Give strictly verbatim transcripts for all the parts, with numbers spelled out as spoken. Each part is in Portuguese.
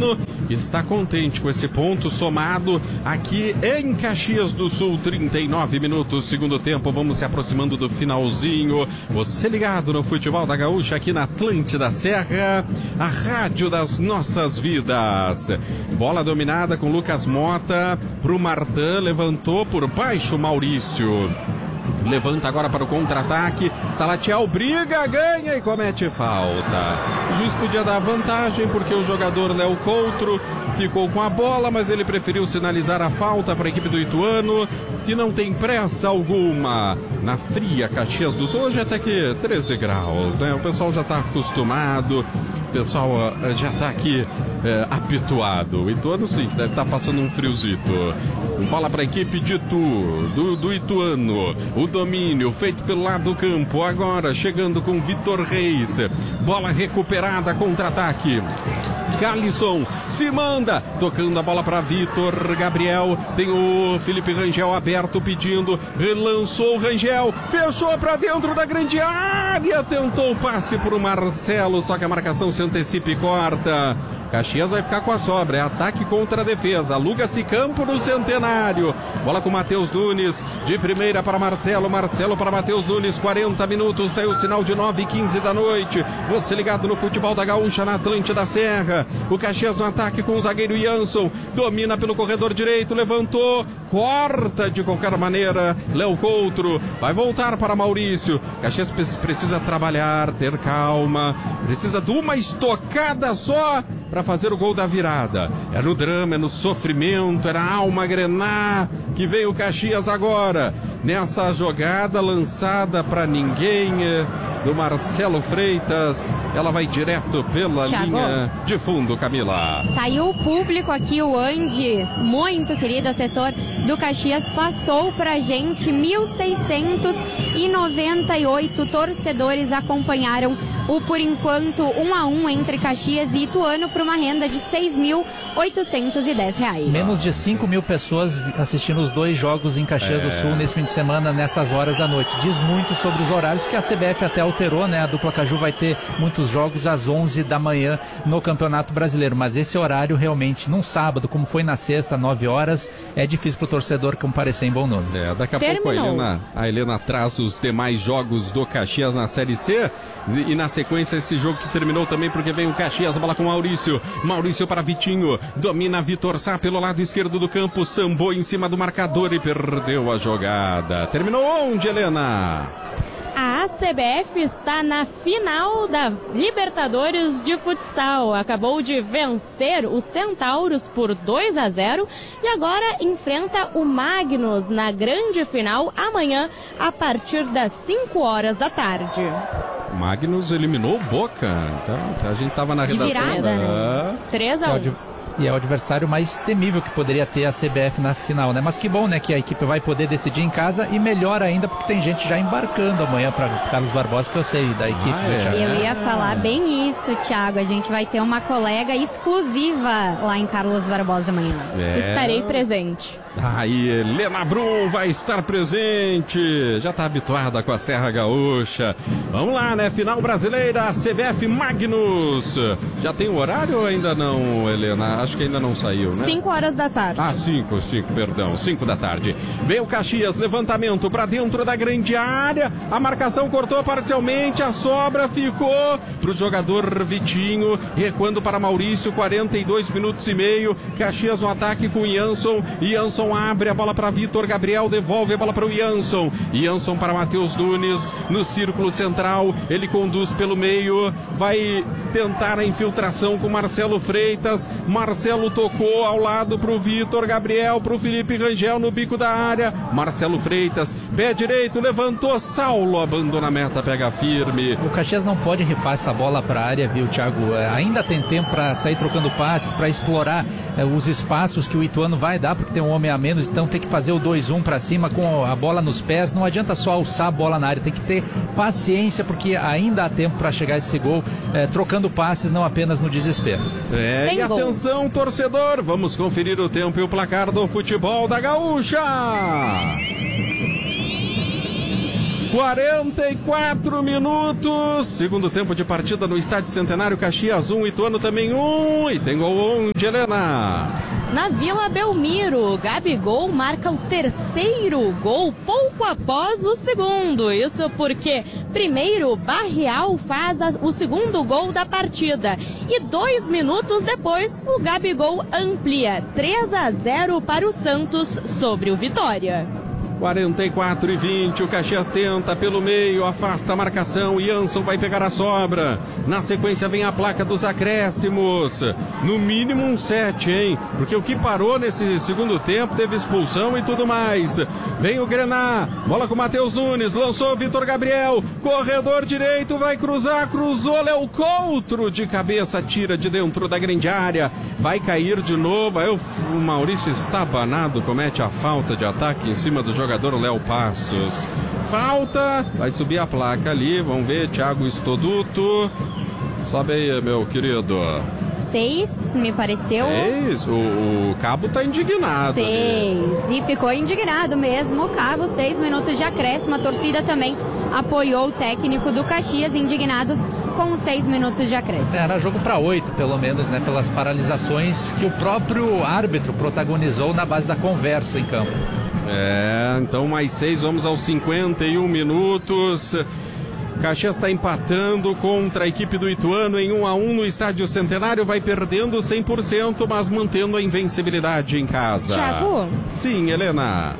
Ituano, que está contente com esse ponto somado aqui em Caxias do Sul. Trinta e nove minutos, segundo tempo, vamos se aproximando do finalzinho. Você ligado no Futebol da Gaúcha aqui na Atlântida Serra, a rádio das nossas vidas. Bola dominada com Lucas Mota pro Martin, levantou por baixo Maurício. Levanta agora para o contra-ataque. Salatiel briga, ganha e comete falta. O juiz podia dar vantagem porque o jogador Léo Coutro ficou com a bola, mas ele preferiu sinalizar a falta para a equipe do Ituano, que não tem pressa alguma. Na fria Caxias do Sul, hoje até que treze graus, né? O pessoal já está acostumado, o pessoal uh, já está aqui uh, habituado. O Ituano sim, deve estar tá passando um friozito. Bola para a equipe de Itu, do, do Ituano. O domínio feito pelo lado do campo. Agora chegando com Vitor Reis. Bola recuperada, contra-ataque. Calisson se manda, tocando a bola para Vitor Gabriel. Tem o Felipe Rangel aberto pedindo. Relançou o Rangel, fechou para dentro da grande área. Tentou o passe para o Marcelo, só que a marcação se antecipa e corta. Caxias vai ficar com a sobra, é ataque contra a defesa. Aluga-se campo no Centenário. Bola com Matheus Nunes, de primeira para Marcelo, Marcelo para Matheus Nunes. Quarenta minutos, tem o sinal de nove e quinze da noite. Você ligado no Futebol da Gaúcha na Atlântida Serra. O Caxias no ataque com o zagueiro Jansson, domina pelo corredor direito, levantou, corta de qualquer maneira. Léo Coutro vai voltar para Maurício. Caxias precisa trabalhar, ter calma, precisa de uma estocada só para fazer o gol da virada. É no drama, é no sofrimento, é na alma grenar que vem o Caxias agora. Nessa jogada lançada para ninguém do Marcelo Freitas, ela vai direto pela Thiago, linha de fundo, Camila. Saiu o público aqui, o Andy, muito querido assessor do Caxias, passou pra gente. Mil seiscentos e noventa e oito torcedores acompanharam o, por enquanto, um a um entre Caxias e Ituano, por uma renda de seis mil oitocentos e dez reais. Menos de cinco mil pessoas assistindo os dois jogos em Caxias é. do Sul nesse fim de semana, nessas horas da noite. Diz muito sobre os horários que a C B F até alterou, né? A dupla Caju vai ter muitos jogos às onze da manhã no Campeonato Brasileiro, mas esse horário realmente, num sábado, como foi na sexta, nove horas, é difícil pro torcedor comparecer em bom número. É, daqui a Terminou. pouco a Helena, a Helena traz os demais jogos do Caxias na Série C e na sequência esse jogo que terminou também porque vem o Caxias, bola com Maurício, Maurício para Vitinho, domina Vitor Sá pelo lado esquerdo do campo, sambou em cima do marcador e perdeu a jogada. Terminou onde, Helena? A C B F está na final da Libertadores de Futsal. Acabou de vencer os Centauros por dois a zero e agora enfrenta o Magnus na grande final amanhã a partir das cinco horas da tarde. O Magnus eliminou o Boca, então a gente estava na redação. De virada, né? três a um. E é o adversário mais temível que poderia ter a C B F na final, né? Mas que bom, né? Que a equipe vai poder decidir em casa e melhor ainda porque tem gente já embarcando amanhã para Carlos Barbosa, que eu sei da equipe. Ah, é. Thiago. Eu ia falar bem isso, Thiago. A gente vai ter uma colega exclusiva lá em Carlos Barbosa amanhã. É. Estarei presente. Aí, Helena Brum vai estar presente. Já está habituada com a Serra Gaúcha. Vamos lá, né? Final brasileira, C B F Magnus. Já tem o horário ou ainda não, Helena? Acho que ainda não saiu, né? cinco horas da tarde. Ah, cinco, cinco, perdão, cinco da tarde. Vem o Caxias, levantamento para dentro da grande área. A marcação cortou parcialmente, a sobra ficou para o jogador Vitinho, recuando para Maurício, quarenta e dois minutos e meio. Caxias no ataque com Jansson. Jansson abre a bola para Vitor Gabriel, devolve a bola para o Jansson. Jansson para Matheus Nunes no círculo central. Ele conduz pelo meio, vai tentar a infiltração com Marcelo Freitas. Marcelo tocou ao lado para o Vitor Gabriel, para o Felipe Rangel no bico da área. Marcelo Freitas, pé direito, levantou, Saulo abandona a meta, pega firme. O Caxias não pode rifar essa bola para a área, viu, Thiago? É, ainda tem tempo para sair trocando passes, para explorar é, os espaços que o Ituano vai dar, porque tem um homem a menos, então tem que fazer o dois um para cima com a bola nos pés. Não adianta só alçar a bola na área, tem que ter paciência, porque ainda há tempo para chegar a esse gol, é, trocando passes, não apenas no desespero. É, tem e gol. Atenção, torcedor, vamos conferir o tempo e o placar do Futebol da Gaúcha. quarenta e quatro minutos, segundo tempo de partida no Estádio Centenário. Caxias um, Ituano também um, e tem gol onde, Helena? Na Vila Belmiro, Gabigol marca o terceiro gol pouco após o segundo. Isso porque primeiro Barreal faz a, o segundo gol da partida e dois minutos depois o Gabigol amplia três a zero para o Santos sobre o Vitória. quarenta e quatro e vinte, o Caxias tenta pelo meio, afasta a marcação, Jansson vai pegar a sobra. Na sequência vem a placa dos acréscimos. No mínimo um sete, hein? Porque o que parou nesse segundo tempo teve expulsão e tudo mais. Vem o Grená, bola com o Matheus Nunes, lançou Vitor Gabriel, corredor direito, vai cruzar, cruzou, Léo Coutro de cabeça, tira de dentro da grande área, vai cair de novo. Aí o Maurício estabanado comete a falta de ataque em cima do jogador. Jogador Léo Passos. Falta, vai subir a placa ali, vamos ver, Thiago Estoduto. Sobe aí, meu querido. Seis, me pareceu. Seis? O, o Cabo tá indignado. Seis, ali. E ficou indignado mesmo o Cabo, seis minutos de acréscimo. A torcida também apoiou o técnico do Caxias, indignados com seis minutos de acréscimo. Era jogo para oito, pelo menos, né? Pelas paralisações que o próprio árbitro protagonizou na base da conversa em campo. É, então mais seis, vamos aos cinquenta e um minutos. Caxias está empatando contra a equipe do Ituano em um a um no Estádio Centenário, vai perdendo cem por cento, mas mantendo a invencibilidade em casa. Thiago? Sim, Helena.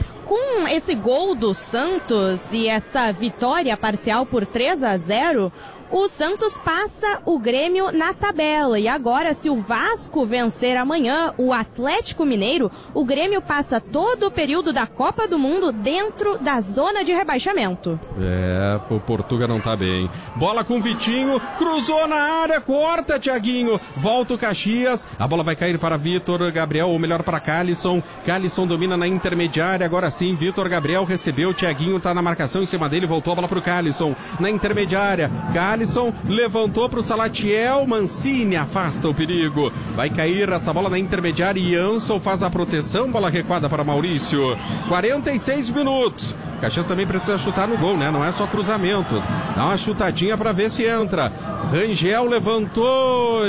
Com esse gol do Santos e essa vitória parcial por três a zero, o Santos passa o Grêmio na tabela. E agora, se o Vasco vencer amanhã o Atlético Mineiro, o Grêmio passa todo o período da Copa do Mundo dentro da zona de rebaixamento. É, o Portuga não tá bem. Bola com o Vitinho, cruzou na área, corta, Thiaguinho, volta o Caxias, a bola vai cair para Vitor Gabriel, ou melhor para Calisson. Calisson domina na intermediária, agora sim, Vitor Gabriel recebeu, Thiaguinho tá na marcação em cima dele, voltou a bola pro Calisson, na intermediária, Calisson levantou para o Salatiel, Mancini afasta o perigo, vai cair essa bola na intermediária e Jansson faz a proteção, bola recuada para Maurício. quarenta e seis minutos, Caxias também precisa chutar no gol, né? Não é só cruzamento, dá uma chutadinha para ver se entra. Rangel levantou,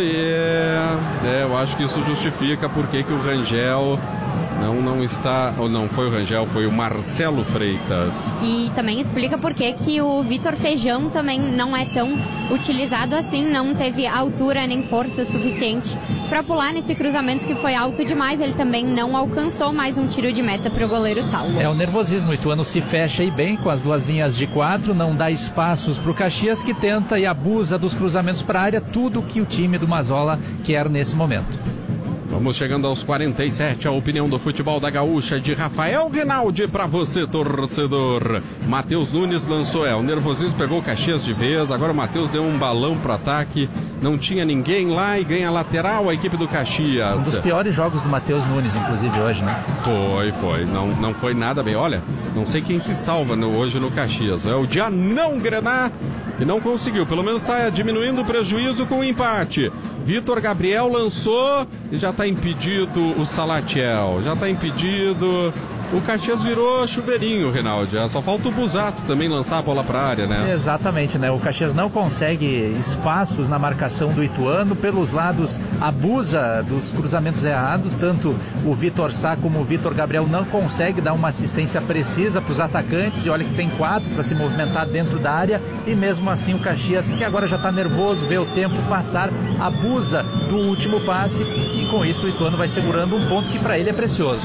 é, é, eu acho que isso justifica porque que o Rangel Não, não está, ou não foi o Rangel, foi o Marcelo Freitas. E também explica por que que o Vitor Feijão também não é tão utilizado assim, não teve altura nem força suficiente para pular nesse cruzamento que foi alto demais. Ele também não alcançou mais um tiro de meta para o goleiro Saulo. É o nervosismo, o Ituano se fecha aí bem com as duas linhas de quatro, não dá espaços para o Caxias, que tenta e abusa dos cruzamentos para a área, tudo que o time do Mazola quer nesse momento. Vamos chegando aos quarenta e sete, a opinião do futebol da Gaúcha de Rafael Rinaldi para você, torcedor. Matheus Nunes lançou, é, o nervosismo pegou o Caxias de vez, agora o Matheus deu um balão para ataque, não tinha ninguém lá e ganha lateral a equipe do Caxias. Um dos piores jogos do Matheus Nunes, inclusive, hoje, né? Foi, foi, não, não foi nada bem, olha, não sei quem se salva no, hoje no Caxias, é o Dianão Grená, que não conseguiu, pelo menos está diminuindo o prejuízo com o empate. Vitor Gabriel lançou e já está impedido o Salatiel, já está impedido. O Caxias virou chuveirinho, Reinaldo. Só falta o Busato também lançar a bola para a área, né? Exatamente, né? O Caxias não consegue espaços na marcação do Ituano. Pelos lados, abusa dos cruzamentos errados. Tanto o Vitor Sá como o Vitor Gabriel não consegue dar uma assistência precisa para os atacantes. E olha que tem quatro para se movimentar dentro da área. E mesmo assim o Caxias, que agora já está nervoso, vê o tempo passar, abusa do último passe. E com isso o Ituano vai segurando um ponto que para ele é precioso.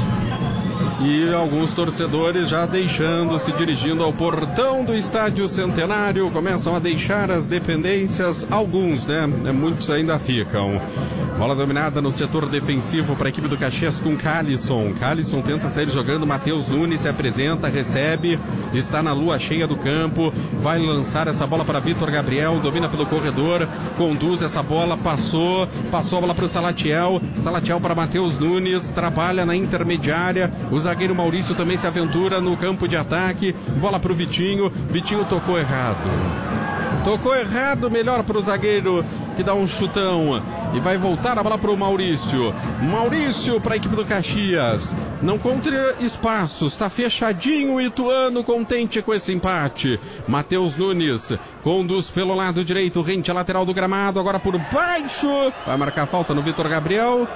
E alguns torcedores já deixando, se dirigindo ao portão do Estádio Centenário, começam a deixar as dependências, alguns, né? Muitos ainda ficam. Bola dominada no setor defensivo para a equipe do Caxias com Calisson. Calisson tenta sair jogando, Matheus Nunes se apresenta, recebe, está na lua cheia do campo, vai lançar essa bola para Vitor Gabriel, domina pelo corredor, conduz essa bola, passou, passou a bola para o Salatiel, Salatiel para Matheus Nunes, trabalha na intermediária, o zagueiro Maurício também se aventura no campo de ataque, bola para o Vitinho, Vitinho tocou errado. Tocou errado, melhor para o zagueiro que dá um chutão. E vai voltar a bola para o Maurício. Maurício para a equipe do Caxias. Não encontra espaços, está fechadinho o Ituano, contente com esse empate. Matheus Nunes conduz pelo lado direito, rente a lateral do gramado, agora por baixo. Vai marcar falta no Vitor Gabriel.